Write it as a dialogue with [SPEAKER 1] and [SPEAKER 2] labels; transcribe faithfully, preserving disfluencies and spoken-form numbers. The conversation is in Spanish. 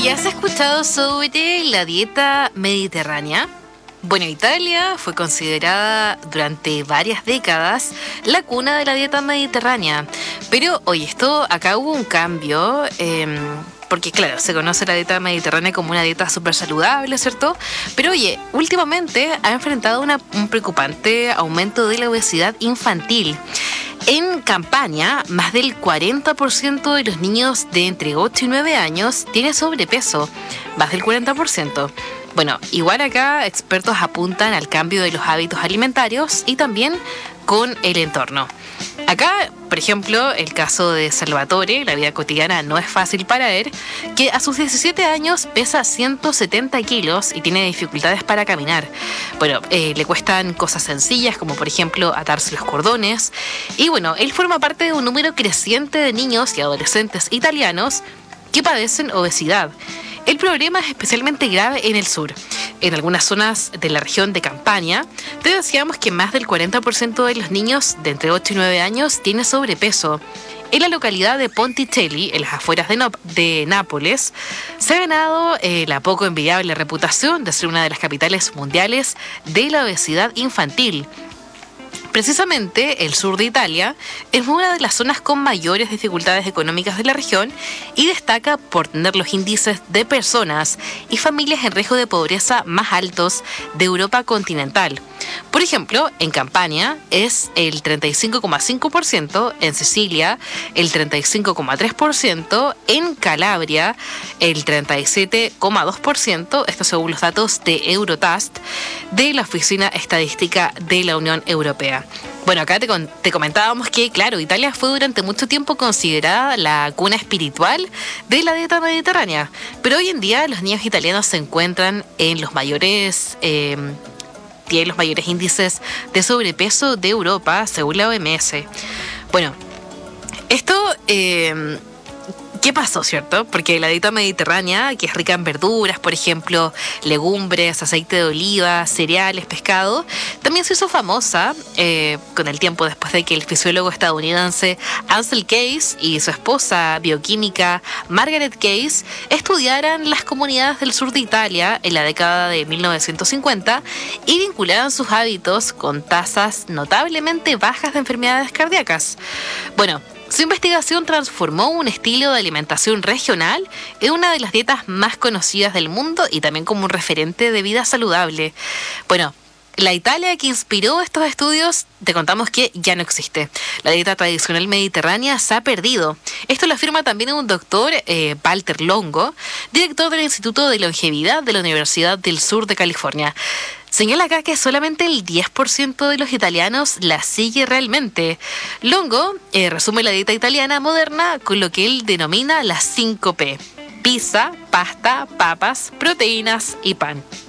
[SPEAKER 1] Oye, ¿has escuchado sobre la dieta mediterránea? Bueno, Italia fue considerada durante varias décadas la cuna de la dieta mediterránea. Pero, oye, esto acá hubo un cambio, eh, porque claro, se conoce la dieta mediterránea como una dieta súper saludable, ¿cierto? Pero, oye, últimamente ha enfrentado una, un preocupante aumento de la obesidad infantil. En Campaña, más del cuarenta por ciento de los niños de entre ocho y nueve años tienen sobrepeso, más del cuarenta por ciento. Bueno, igual acá expertos apuntan al cambio de los hábitos alimentarios y también con el entorno. Acá, por ejemplo, el caso de Salvatore, la vida cotidiana no es fácil para él, que a sus diecisiete años pesa ciento setenta kilos y tiene dificultades para caminar. Bueno, eh, le cuestan cosas sencillas como por ejemplo atarse los cordones. Y bueno, él forma parte de un número creciente de niños y adolescentes italianos que padecen obesidad. El problema es especialmente grave en el sur. En algunas zonas de la región de Campania, te decíamos que más del cuarenta por ciento de los niños de entre ocho y nueve años tiene sobrepeso. En la localidad de Ponticelli, en las afueras de, no- de Nápoles, se ha ganado eh, la poco envidiable reputación de ser una de las capitales mundiales de la obesidad infantil. Precisamente, el sur de Italia es una de las zonas con mayores dificultades económicas de la región y destaca por tener los índices de personas y familias en riesgo de pobreza más altos de Europa continental. Por ejemplo, en Campania es el treinta y cinco coma cinco por ciento, en Sicilia el treinta y cinco coma tres por ciento, en Calabria el treinta y siete coma dos por ciento, esto según los datos de Eurostat, de la Oficina Estadística de la Unión Europea. Bueno, acá te, con- te comentábamos que, claro, Italia fue durante mucho tiempo considerada la cuna espiritual de la dieta mediterránea, pero hoy en día los niños italianos se encuentran en los mayores... Eh, tienen los mayores índices de sobrepeso de Europa, según la O M S. Bueno, esto... Eh, ¿Qué pasó, cierto? Porque la dieta mediterránea, que es rica en verduras, por ejemplo, legumbres, aceite de oliva, cereales, pescado, también se hizo famosa eh, con el tiempo después de que el fisiólogo estadounidense Ansel Keys y su esposa bioquímica Margaret Keys estudiaran las comunidades del sur de Italia en la década de mil novecientos cincuenta y vincularan sus hábitos con tasas notablemente bajas de enfermedades cardíacas. Bueno, su investigación transformó un estilo de alimentación regional en una de las dietas más conocidas del mundo y también como un referente de vida saludable. Bueno, la Italia que inspiró estos estudios, te contamos que ya no existe. La dieta tradicional mediterránea se ha perdido. Esto lo afirma también un doctor, eh, Walter Longo, director del Instituto de Longevidad de la Universidad del Sur de California. Señala acá que solamente el diez por ciento de los italianos la sigue realmente. Longo eh, resume la dieta italiana moderna con lo que él denomina las cinco P: pizza, pasta, papas, proteínas y pan.